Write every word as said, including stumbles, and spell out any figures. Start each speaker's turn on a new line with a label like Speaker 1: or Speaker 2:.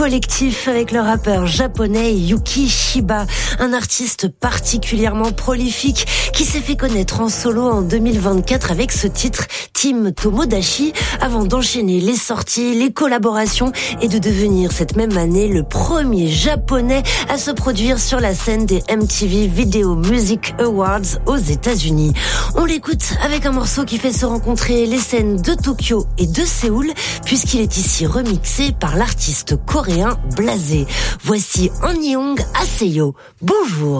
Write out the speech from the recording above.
Speaker 1: Collectif avec le rappeur japonais Yuki Shiba, un artiste particulièrement prolifique qui s'est fait connaître en solo en deux mille vingt-quatre avec ce titre Team Tomodachi avant d'enchaîner les sorties, les collaborations et de devenir cette même année le premier japonais à se produire sur la scène des M T V Video Music Awards aux États-Unis. On l'écoute avec un morceau qui fait se rencontrer les scènes de Tokyo et de Séoul puisqu'il est ici remixé par l'artiste coréen Blasé. Voici Annyeong Haseyo. Bonjour.